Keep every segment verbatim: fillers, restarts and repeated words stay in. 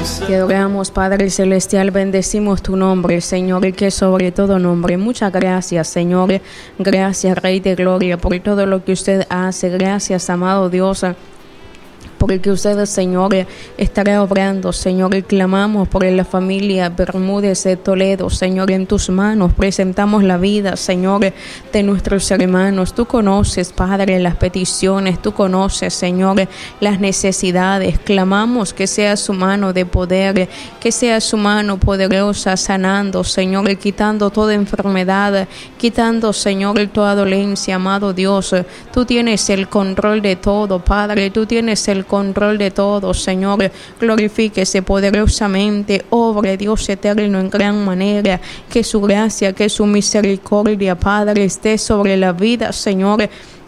Te adoramos, Padre Celestial, bendecimos tu nombre, Señor, y que sobre todo nombre. Muchas gracias, Señor. Gracias, Rey de Gloria, por todo lo que usted hace. Gracias, amado Dios, porque usted, Señor, estará obrando, Señor, y clamamos por la familia Bermúdez de Toledo, Señor, en tus manos presentamos la vida, Señor, de nuestros hermanos. Tú conoces, Padre, las peticiones, tú conoces, Señor, las necesidades. Clamamos que sea su mano de poder, que sea su mano poderosa sanando, Señor, y quitando toda enfermedad, quitando, Señor, toda dolencia, amado Dios. Tú tienes el control de todo, Padre, tú tienes el control de todo, Señor. Glorifíquese poderosamente, obre, Dios eterno, en gran manera. Que su gracia, que su misericordia, Padre, esté sobre la vida, Señor,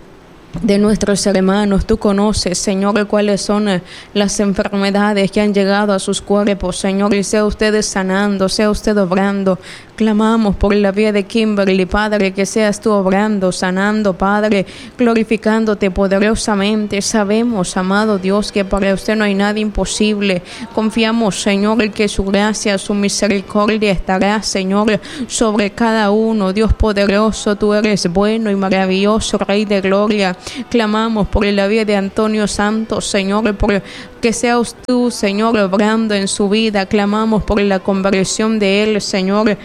de nuestros hermanos. Tú conoces, Señor, cuáles son las enfermedades que han llegado a sus cuerpos, Señor, y sea usted sanando, sea usted obrando. Clamamos por la vida de Kimberly, Padre, que seas tú obrando, sanando, Padre, glorificándote poderosamente. Sabemos, amado Dios, que para usted no hay nada imposible. Confiamos, Señor, en que su gracia, su misericordia estará, Señor, sobre cada uno. Dios poderoso, tú eres bueno y maravilloso, Rey de Gloria. Clamamos por la vida de Antonio Santos, Señor, por que seas tú, Señor, obrando en su vida. Clamamos por la conversión de él, Señor.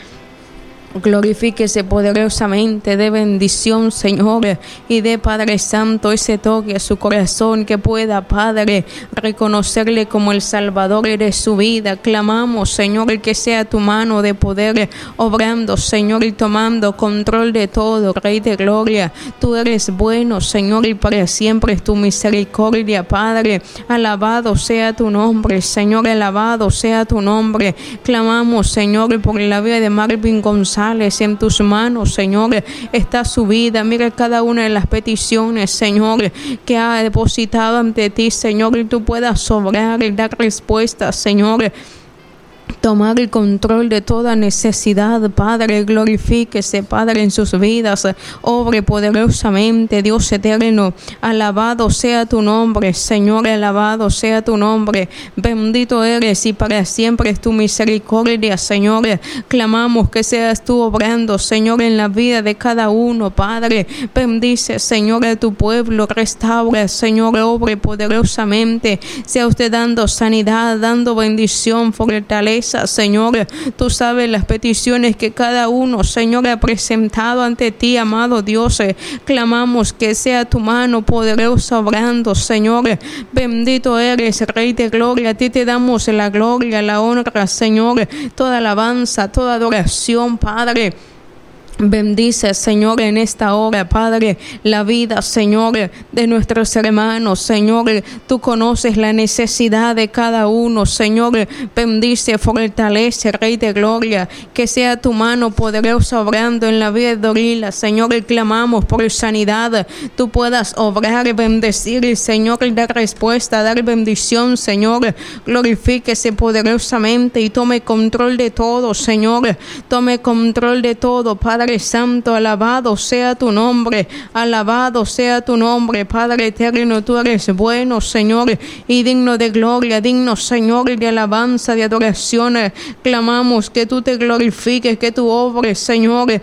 Glorifíquese poderosamente, de bendición, Señor, y de Padre Santo ese toque a su corazón, que pueda, Padre, reconocerle como el Salvador de su vida. Clamamos, Señor, que sea tu mano de poder obrando, Señor, y tomando control de todo, Rey de Gloria. Tú eres bueno, Señor, y para siempre es tu misericordia, Padre. Alabado sea tu nombre, Señor, alabado sea tu nombre. Clamamos, Señor, por la vida de Marvin González. En tus manos, Señor, está su vida. Mira cada una de las peticiones, Señor, que ha depositado ante ti, Señor, y tú puedas obrar y dar respuestas, Señor. Tomar el control de toda necesidad, Padre. Glorifíquese, Padre, en sus vidas. Obre poderosamente, Dios eterno. Alabado sea tu nombre, Señor. Alabado sea tu nombre. Bendito eres y para siempre es tu misericordia, Señor. Clamamos que seas tú obrando, Señor, en la vida de cada uno, Padre. Bendice, Señor, a tu pueblo. Restaura, Señor, obre poderosamente. Sea usted dando sanidad, dando bendición, fortaleza, Señor. Tú sabes las peticiones que cada uno, Señor, ha presentado ante ti, amado Dios. Clamamos que sea tu mano poderosa obrando, Señor. Bendito eres, Rey de Gloria. A ti te damos la gloria, la honra, Señor, toda alabanza, toda adoración, Padre. Bendice, Señor, en esta hora, Padre, la vida, Señor, de nuestros hermanos, Señor. Tú conoces la necesidad de cada uno, Señor. Bendice, fortalece, Rey de Gloria, que sea tu mano poderosa obrando en la vida de Dorila, Señor. Y clamamos por sanidad. Tú puedas obrar y bendecir, Señor, y dar respuesta, dar bendición, Señor. Glorifíquese poderosamente y tome control de todo, Señor. Tome control de todo, Padre Santo. Alabado sea tu nombre, alabado sea tu nombre, Padre eterno. Tú eres bueno, Señor, y digno de gloria, digno, Señor, de alabanza, de adoración. Clamamos que tú te glorifiques, que tú obres, Señor,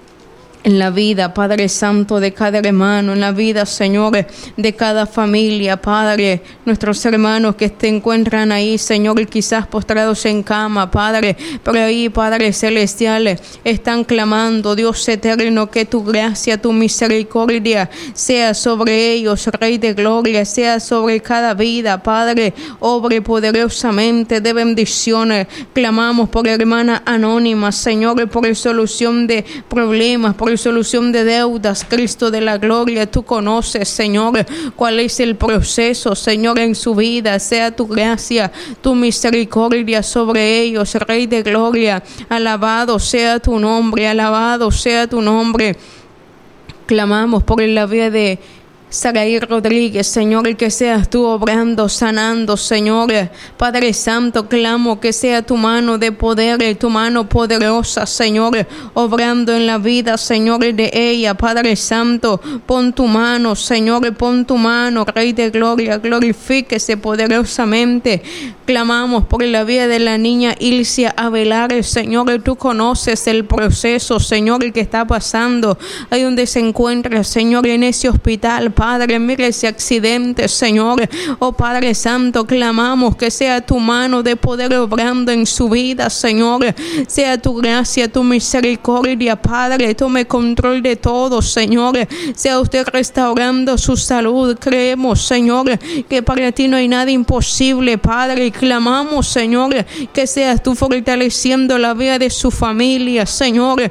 en la vida, Padre Santo, de cada hermano, en la vida, Señor, de cada familia, Padre. Nuestros hermanos que se encuentran ahí, Señor, quizás postrados en cama, Padre, pero ahí, Padre Celestial, están clamando, Dios eterno, que tu gracia, tu misericordia sea sobre ellos, Rey de Gloria, sea sobre cada vida, Padre. Obre poderosamente, de bendiciones. Clamamos por hermana anónima, Señor, por solución de problemas, por solución de deudas, Cristo de la gloria. Tú conoces, Señor, cuál es el proceso, Señor, en su vida. Sea tu gracia, tu misericordia sobre ellos, Rey de gloria. Alabado sea tu nombre, alabado sea tu nombre. Clamamos por la vida de Saraí Rodríguez, Señor, y que seas tú obrando, sanando, Señor. Padre Santo, clamo que sea tu mano de poder, tu mano poderosa, Señor, obrando en la vida, Señor, de ella. Padre Santo, pon tu mano, Señor, pon tu mano, Rey de Gloria, glorifíquese poderosamente. Clamamos por la vida de la niña Ilcia Avelar, Señor, tú conoces el proceso, Señor, que está pasando, ahí donde se encuentra, Señor, en ese hospital. Padre, mire ese accidente, Señor. Oh Padre Santo, clamamos que sea tu mano de poder obrando en su vida, Señor. Sea tu gracia, tu misericordia, Padre. Tome control de todo, Señor. Sea usted restaurando su salud. Creemos, Señor, que para ti no hay nada imposible, Padre. Y clamamos, Señor, que seas tú fortaleciendo la vida de su familia, Señor.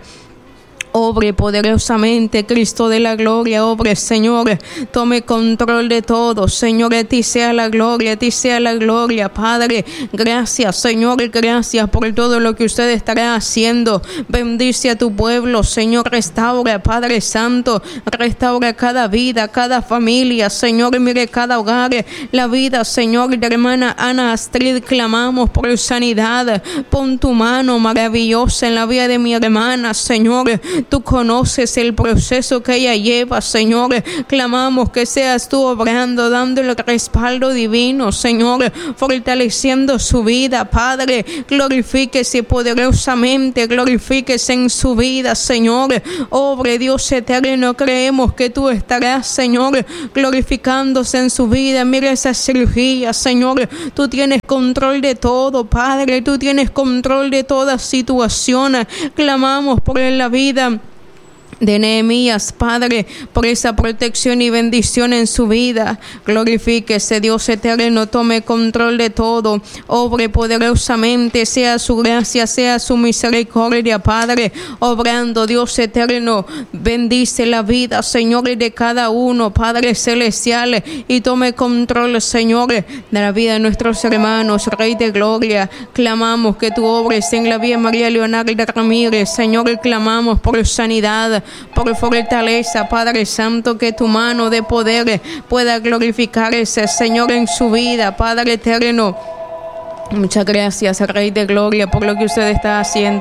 Obre poderosamente, Cristo de la gloria, obre, Señor, tome control de todo, Señor, a ti sea la gloria, a ti sea la gloria, Padre. Gracias, Señor, gracias por todo lo que usted estará haciendo. Bendice a tu pueblo, Señor, restaura, Padre Santo, restaura cada vida, cada familia, Señor, mire cada hogar, la vida, Señor, de hermana Ana Astrid, clamamos por sanidad. Pon tu mano maravillosa en la vida de mi hermana, Señor. Tú conoces el proceso que ella lleva, Señor. Clamamos que seas tú obrando, dándole el respaldo divino, Señor, fortaleciendo su vida, Padre. Glorifíquese poderosamente, glorifíquese en su vida, Señor. Obre, Dios eterno, creemos que tú estarás, Señor, glorificándose en su vida. Mira esa cirugía, Señor. Tú tienes control de todo, Padre. Tú tienes control de toda situación. Clamamos por la vida de Nehemías, Padre, por esa protección y bendición en su vida. Glorifíquese, Dios eterno, tome control de todo, obre poderosamente, sea su gracia, sea su misericordia, Padre, obrando, Dios eterno, bendice la vida, Señor, de cada uno, Padre celestial, y tome control, Señor, de la vida de nuestros hermanos, Rey de Gloria. Clamamos que tú obres en la vida de María Leonardo Ramírez, Señor, clamamos por sanidad, por fortaleza, Padre Santo, que tu mano de poder pueda glorificarse, Señor, en su vida, Padre eterno. Muchas gracias, Rey de Gloria, por lo que usted está haciendo.